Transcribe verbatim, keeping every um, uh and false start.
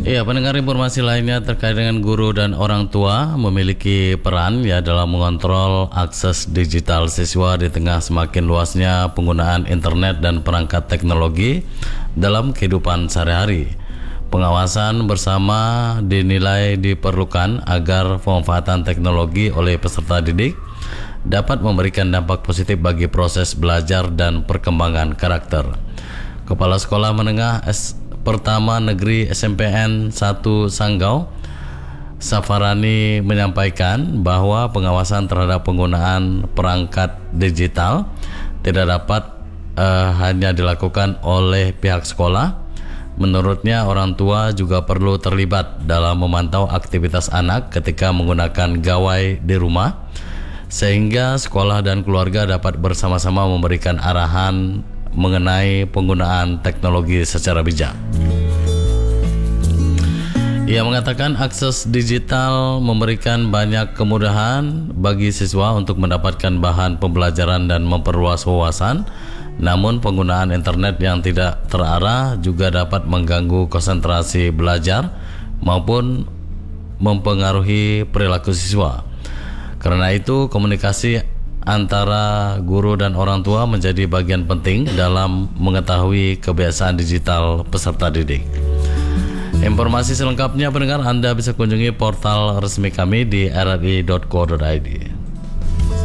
Iya, pendengar, informasi lainnya terkait dengan guru dan orang tua memiliki peran ya dalam mengontrol akses digital siswa di tengah semakin luasnya penggunaan internet dan perangkat teknologi dalam kehidupan sehari-hari. Pengawasan bersama dinilai diperlukan agar pemanfaatan teknologi oleh peserta didik dapat memberikan dampak positif bagi proses belajar dan perkembangan karakter. Kepala Sekolah Menengah S Pertama Negeri S M P N satu Sanggau, Safarani, menyampaikan bahwa pengawasan terhadap penggunaan perangkat digital tidak dapat uh, hanya dilakukan oleh pihak sekolah. Menurutnya, orang tua juga perlu terlibat dalam memantau aktivitas anak ketika menggunakan gawai di rumah, sehingga sekolah dan keluarga dapat bersama-sama memberikan arahan mengenai penggunaan teknologi secara bijak. Ia mengatakan akses digital memberikan banyak kemudahan bagi siswa untuk mendapatkan bahan pembelajaran dan memperluas wawasan. Namun penggunaan internet yang tidak terarah juga dapat mengganggu konsentrasi belajar maupun mempengaruhi perilaku siswa. Karena itu, komunikasi antara guru dan orang tua menjadi bagian penting dalam mengetahui kebiasaan digital peserta didik. Informasi selengkapnya, pendengar, Anda bisa kunjungi portal resmi kami di r r i dot co dot i d.